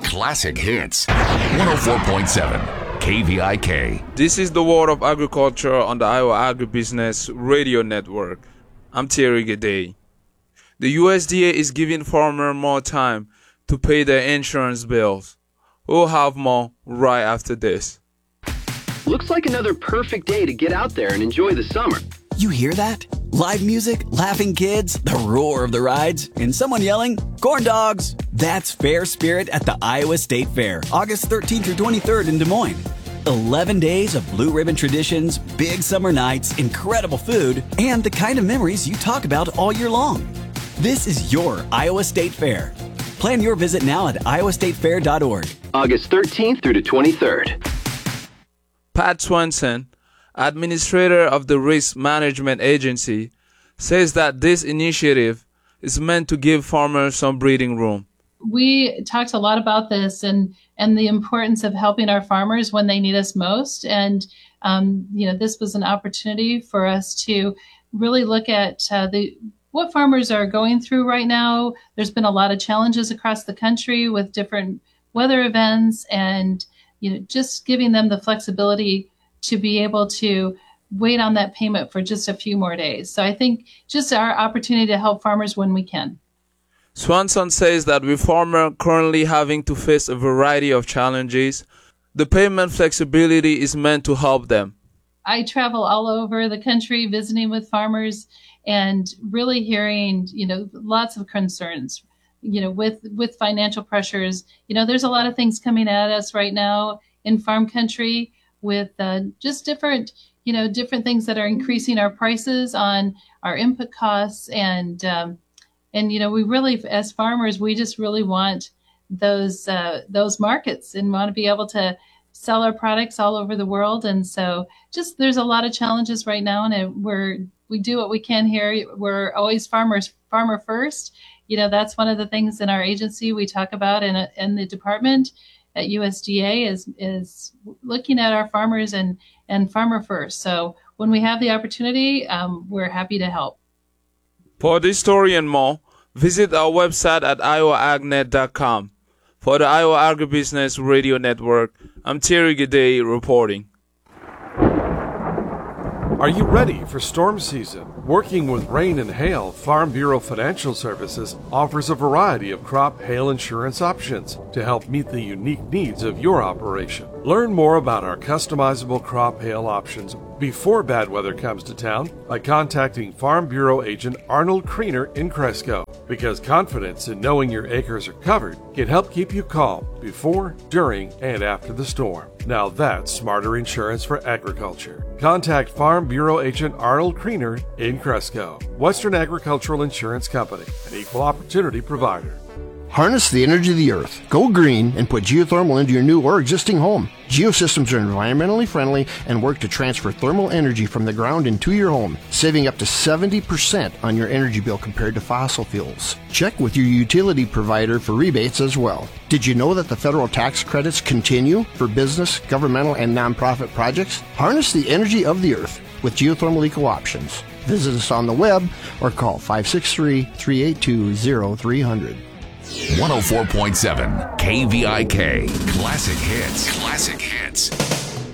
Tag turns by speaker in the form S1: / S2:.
S1: Classic Hits. 104.7 KVIK.
S2: This is the World of Agriculture on the Iowa Agribusiness Radio Network. I'm Thierry Gede. The USDA is giving farmers more time to pay their insurance bills. We'll have more right after this.
S3: Looks like another perfect day to get out there and enjoy the summer.
S4: You hear that? Live music, laughing kids, the roar of the rides, and someone yelling, "Corn dogs!" That's Fair Spirit at the Iowa State Fair, August 13th through 23rd in Des Moines. 11 days of blue ribbon traditions, big summer nights, incredible food, and the kind of memories you talk about all year long. This is your Iowa State Fair. Plan your visit now at iowastatefair.org.
S3: August 13th through the 23rd.
S2: Pat Swenson, administrator of the Risk Management Agency, says that this initiative is meant to give farmers some breathing room.
S5: We talked a lot about this and the importance of helping our farmers when they need us most. And, this was an opportunity for us to really look at what farmers are going through right now. There's been a lot of challenges across the country with different weather events and, just giving them the flexibility to be able to wait on that payment for just a few more days. So I think just our opportunity to help farmers when we can.
S2: Swanson says that with farmers currently having to face a variety of challenges, the payment flexibility is meant to help them.
S5: I travel all over the country visiting with farmers and really hearing, lots of concerns, with financial pressures. There's a lot of things coming at us right now in farm country with just different things that are increasing our prices on our input costs. And we really, as farmers, we just really want those markets and want to be able to sell our products all over the world. And so there's a lot of challenges right now, and we do what we can here. We're always farmer first. That's one of the things in our agency we talk about in the department at USDA is looking at our farmers and farmer first. So when we have the opportunity, we're happy to help.
S2: For this story and more, visit our website at iowaagnet.com. For the Iowa Agribusiness Radio Network, I'm Thierry Gede reporting.
S6: Are you ready for storm season? Working with rain and hail, Farm Bureau Financial Services offers a variety of crop hail insurance options to help meet the unique needs of your operation. Learn more about our customizable crop hail options before bad weather comes to town by contacting Farm Bureau agent Arnold Kriener in Cresco, because confidence in knowing your acres are covered can help keep you calm before, during, and after the storm. Now that's smarter insurance for agriculture. Contact Farm Bureau agent Arnold Kriener in Cresco. Western Agricultural Insurance Company, an equal opportunity provider.
S7: Harness the energy of the earth. Go green and put geothermal into your new or existing home. Geosystems are environmentally friendly and work to transfer thermal energy from the ground into your home, saving up to 70% on your energy bill compared to fossil fuels. Check with your utility provider for rebates as well. Did you know that the federal tax credits continue for business, governmental, and nonprofit projects? Harness the energy of the earth with geothermal eco options. Visit us on the web or call 563-382-0300.
S1: 104.7 KVIK. Classic Hits. Classic Hits.